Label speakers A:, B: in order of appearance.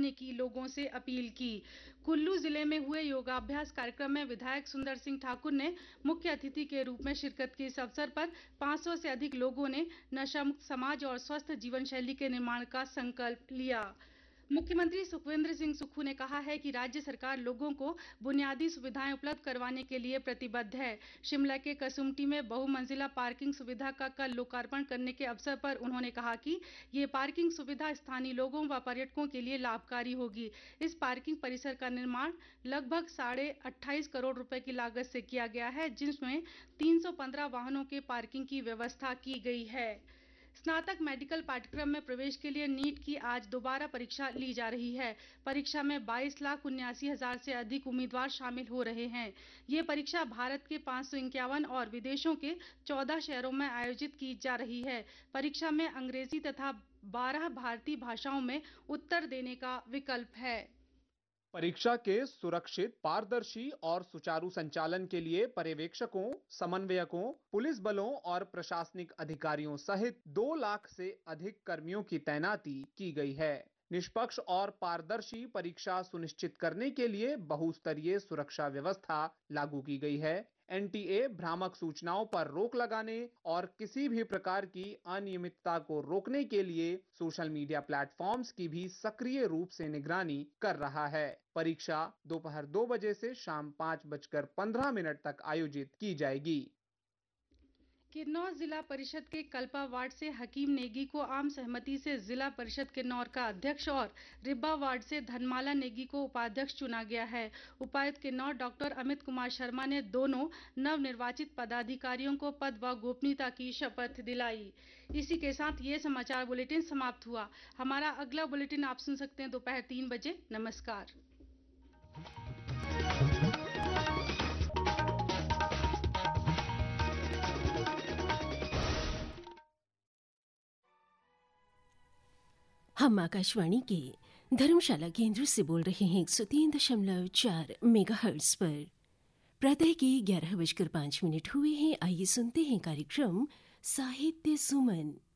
A: बरतने की लोगों से अपील की। कुल्लू जिले में हुए योगाभ्यास कार्यक्रम में विधायक सुंदर सिंह ठाकुर ने मुख्य अतिथि के रूप में शिरकत की। इस अवसर पर 500 से अधिक लोगों ने नशा मुक्त समाज और स्वस्थ जीवन शैली के निर्माण का संकल्प लिया। मुख्यमंत्री सुखविंदर सिंह सुक्खू ने कहा है कि राज्य सरकार लोगों को बुनियादी सुविधाएं उपलब्ध करवाने के लिए प्रतिबद्ध है। शिमला के कसुम्पटी में बहुमंजिला पार्किंग सुविधा का कल लोकार्पण करने के अवसर पर उन्होंने कहा कि ये पार्किंग सुविधा स्थानीय लोगों व पर्यटकों के लिए लाभकारी होगी। इस पार्किंग परिसर का निर्माण लगभग 28.5 करोड़ रुपए की लागत से किया गया है, जिसमें 315 वाहनों के पार्किंग की व्यवस्था की गई है। स्नातक मेडिकल पाठ्यक्रम में प्रवेश के लिए नीट की आज दोबारा परीक्षा ली जा रही है। परीक्षा में 22,79,000 से अधिक उम्मीदवार शामिल हो रहे हैं। ये परीक्षा भारत के 551 और विदेशों के 14 शहरों में आयोजित की जा रही है। परीक्षा में अंग्रेजी तथा 12 भारतीय भाषाओं में उत्तर देने का विकल्प है।
B: परीक्षा के सुरक्षित, पारदर्शी और सुचारू संचालन के लिए पर्यवेक्षकों, समन्वयकों, पुलिस बलों और प्रशासनिक अधिकारियों सहित 2 लाख से अधिक कर्मियों की तैनाती की गई है। निष्पक्ष और पारदर्शी परीक्षा सुनिश्चित करने के लिए बहुस्तरीय सुरक्षा व्यवस्था लागू की गई है। एनटीए भ्रामक सूचनाओं पर रोक लगाने और किसी भी प्रकार की अनियमितता को रोकने के लिए सोशल मीडिया प्लेटफॉर्म्स की भी सक्रिय रूप से निगरानी कर रहा है। परीक्षा दोपहर 2 बजे से शाम 5:15 तक आयोजित की जाएगी।
A: किन्नौर जिला परिषद के कल्पा वार्ड से हकीम नेगी को आम सहमति से जिला परिषद किन्नौर का अध्यक्ष और रिब्बा वार्ड से धनमाला नेगी को उपाध्यक्ष चुना गया है। उपायुक्त किन्नौर डॉक्टर अमित कुमार शर्मा ने दोनों नवनिर्वाचित पदाधिकारियों को पद व गोपनीयता की शपथ दिलाई। इसी के साथ ये समाचार बुलेटिन समाप्त हुआ। हमारा अगला बुलेटिन आप सुन सकते हैं दोपहर 3 बजे। नमस्कार।
C: हम आकाशवाणी के धर्मशाला केंद्र से बोल रहे हैं 103.4 मेगाहर्ट्ज पर। प्रातः के 11:05 हुए हैं। आइए सुनते हैं कार्यक्रम साहित्य सुमन।